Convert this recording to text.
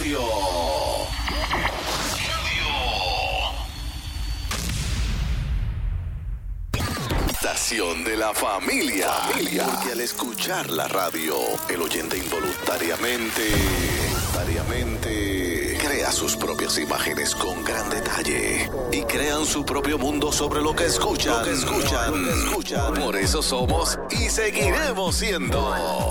Radio. Estación de la familia. Porque al escuchar la radio, el oyente involuntariamente crea sus propias imágenes con gran detalle y crean su propio mundo sobre lo que escuchan. Por eso somos y seguiremos siendo